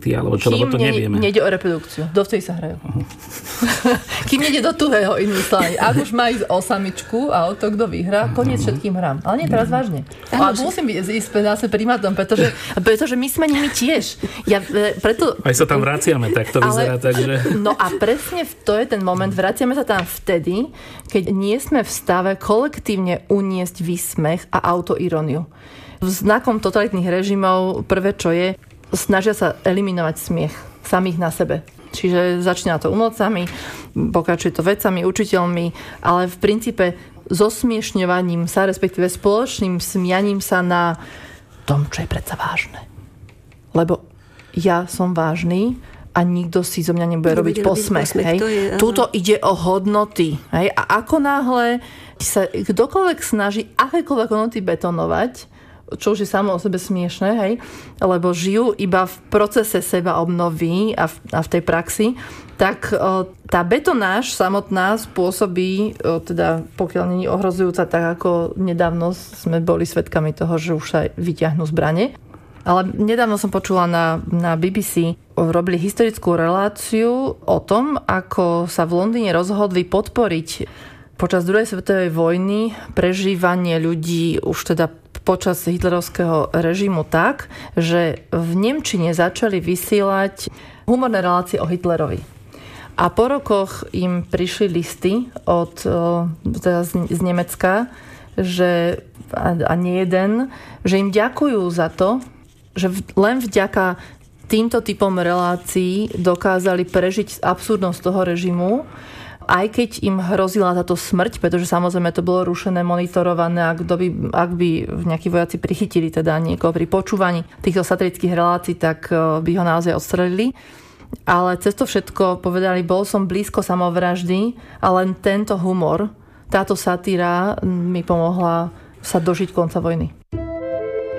sexuality, alebo čo, lebo to nevieme. Nejde o reprodukciu. Dovtedy sa hrajú. Kým nejde do tuhého investálne. Ak už má ísť o samičku a o to, kto vyhrá, koniec všetkým hrám. Ale nie teraz vážne. A musím ísť zase primátom, pretože my sme nimi tiež. Aj sa tam vraciame, tak to vyzerá tak, že... No a presne to je ten moment, vraciame sa tam vtedy, keď nie sme v stave kolektívne uniesť výsmech a autoiróniu. Znakom totalitných režimov prvé, čo je, snažia sa eliminovať smiech samých na sebe. Čiže začína to umelcami, pokračuje to vedcami, učiteľmi, ale v princípe zosmiešňovaním sa, respektíve spoločným smianím sa na tom, čo je predsa vážne. Lebo ja som vážny a nikto si zo mňa nebude robiť posmech. Tuto ide o hodnoty. Hej? A ako náhle sa kdokoľvek snaží akékoľvek hodnoty betonovať, čo už je samo o sebe smiešné, hej? Lebo žijú iba v procese seba obnovy a v tej praxi, tak tá betonáž samotná spôsobí, teda pokiaľ nie je ohrozujúca, tak ako nedávno sme boli svedkami toho, že už sa vyťahnú zbrane. Ale nedávno som počula na BBC, robili historickú reláciu o tom, ako sa v Londýne rozhodli podporiť počas druhej svetovej vojny prežívanie ľudí už teda počas hitlerovského režimu tak, že v nemčine začali vysielať humorné relácie o Hitlerovi. A po rokoch im prišli listy teda z Nemecka, že, a nie jeden, že im ďakujú za to, že len vďaka týmto typom relácií dokázali prežiť absurdnosť toho režimu, aj keď im hrozila táto smrť, pretože samozrejme to bolo rušené, monitorované, ak by nejakí vojaci prichytili teda niekoho pri počúvaní týchto satirických relácií, tak by ho naozaj odstrelili. Ale cez to všetko povedali, bol som blízko samovraždy a len tento humor, táto satíra mi pomohla sa dožiť konca vojny.